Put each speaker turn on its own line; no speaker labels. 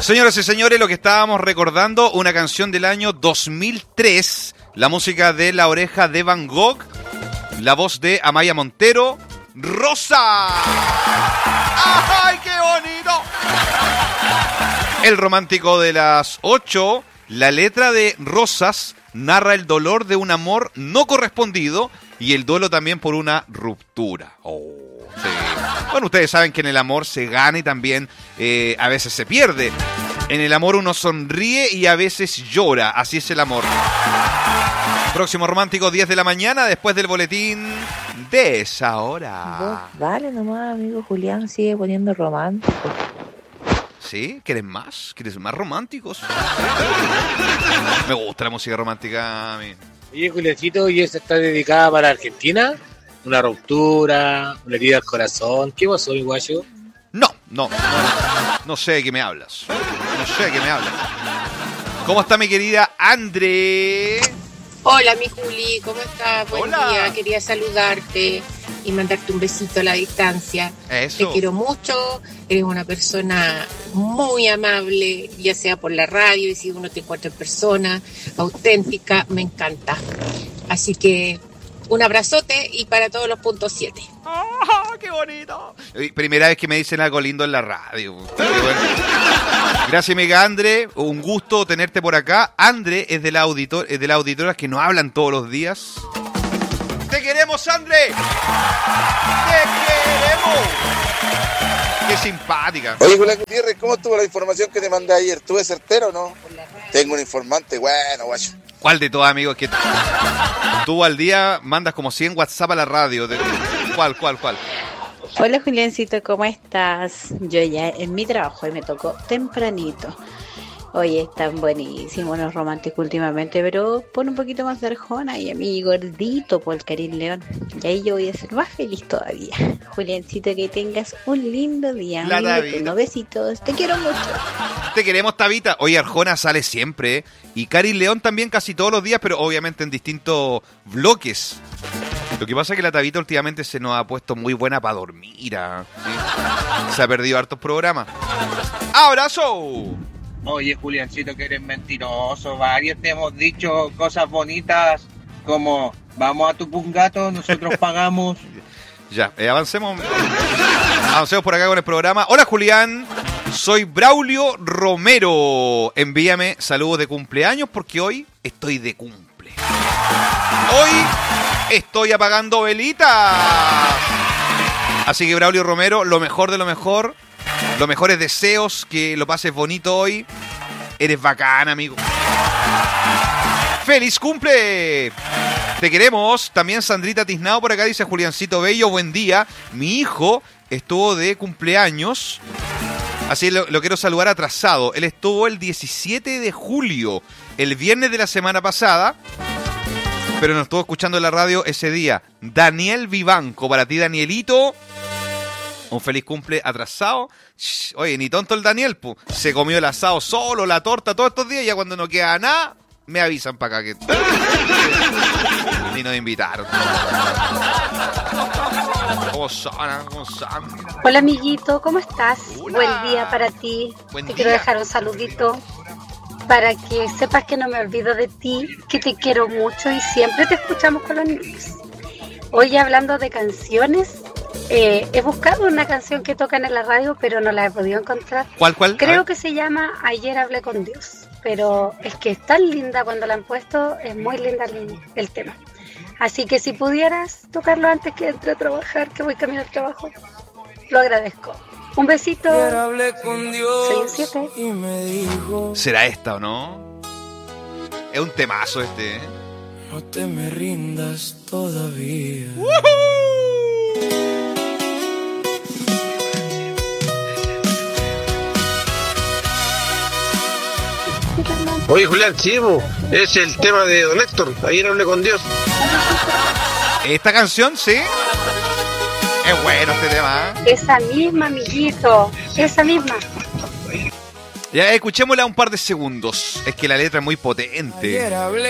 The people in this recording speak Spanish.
Señoras y señores, lo que estábamos recordando, una canción del año 2003, la música de La Oreja de Van Gogh, la voz de Amaya Montero, Rosa. ¡Ay, qué bonito! El romántico de las 8, la letra de Rosas narra el dolor de un amor no correspondido y el duelo también por una ruptura. Oh, sí. Bueno, ustedes saben que en el amor se gana y también a veces se pierde. En el amor uno sonríe y a veces llora. Así es el amor. Próximo romántico, 10 de la mañana, después del boletín de esa hora.
Vale nomás, amigo Julián, sigue poniendo romántico.
¿Sí? ¿Quieres más? ¿Quieres más románticos? Me gusta la música romántica a mí.
Oye, Juliancito, ¿y esa está dedicada para Argentina? ¿Una ruptura? ¿Una herida al corazón? ¿Qué pasó, mi guayo?
No sé de qué me hablas. ¿Cómo está mi querida André?
Hola, mi Juli, ¿cómo estás? Buen
Hola.
día, quería saludarte y mandarte un besito a la distancia.
Eso.
Te quiero mucho, eres una persona muy amable, ya sea por la radio y si uno te encuentra en persona, auténtica, me encanta. Así que un abrazote y para todos los puntos 7.
¡Ah, qué bonito! Primera vez que me dicen algo lindo en la radio. Gracias, amiga André. Un gusto tenerte por acá. André es de las auditoras que nos hablan todos los días. ¡Te queremos, André! ¡Te queremos! ¡Qué simpática!
Oye, Julián Gutiérrez, ¿cómo estuvo la información que te mandé ayer? ¿Tuve certero o no? Tengo un informante, bueno, guacho.
¿Cuál de todos, amigos? Que tú al día mandas como 100 WhatsApp a la radio. ¿Cuál?
Hola Juliancito, ¿cómo estás? Yo ya en mi trabajo y me tocó tempranito. Oye, están buenísimos los románticos últimamente, pero pon un poquito más de Arjona y a mi gordito por el Karim León. Y ahí yo voy a ser más feliz todavía. Juliancito, que tengas un lindo día. Unos besitos, te quiero mucho.
Te queremos, Tabita. Oye, Arjona sale siempre, ¿eh? Y Karim León también casi todos los días, pero obviamente en distintos bloques. Lo que pasa es que la Tabita últimamente se nos ha puesto muy buena para dormir. ¿Sí? Se ha perdido hartos programas. ¡Abrazo!
Oye, Juliancito, que eres mentiroso. Varios te hemos dicho cosas bonitas como vamos a Tupungato, nosotros pagamos.
Ya, avancemos por acá con el programa. Hola, Julián. Soy Braulio Romero. Envíame saludos de cumpleaños porque hoy estoy de cumple. Hoy estoy apagando velitas. Así que, Braulio Romero, lo mejor de lo mejor. Los mejores deseos, que lo pases bonito hoy. Eres bacán, amigo. ¡Feliz cumple! Te queremos. También Sandrita Tiznado por acá dice: Juliancito Bello, buen día. Mi hijo estuvo de cumpleaños. Así lo quiero saludar atrasado. Él estuvo el 17 de julio, el viernes de la semana pasada. Pero nos estuvo escuchando en la radio ese día. Daniel Vivanco, para ti, Danielito. Un feliz cumple atrasado. Oye, ni tonto el Daniel, pu. Se comió el asado solo, la torta todos estos días. Y ya cuando no queda nada, me avisan para acá que... Ni nos invitaron. ¿Cómo son?
Hola, amiguito, ¿cómo estás?
Hola.
Buen día para ti.
Buen
Te
día.
quiero dejar un saludito para que sepas que no me olvido de ti, que te quiero mucho y siempre te escuchamos con los niños. Hoy, hablando de canciones, he buscado una canción que tocan en la radio, pero no la he podido encontrar.
¿Cuál?
Creo que se llama Ayer hablé con Dios, pero es que es tan linda cuando la han puesto, es muy linda el tema. Así que si pudieras tocarlo antes que entre a trabajar, que voy camino al trabajo, lo agradezco. Un besito. Soy un 7.
Y me dijo:
¿será esta o no? Es un temazo este, ¿eh?
no te me rindas todavía.
Oye, Julián, chivo, es el tema de Don Héctor. Ayer hablé con Dios.
Esta canción, sí. Es bueno este tema, ¿eh?
Esa misma, amiguito, esa misma.
Ya escuchémosla un par de segundos. Es que la letra es muy potente.
Ayer hablé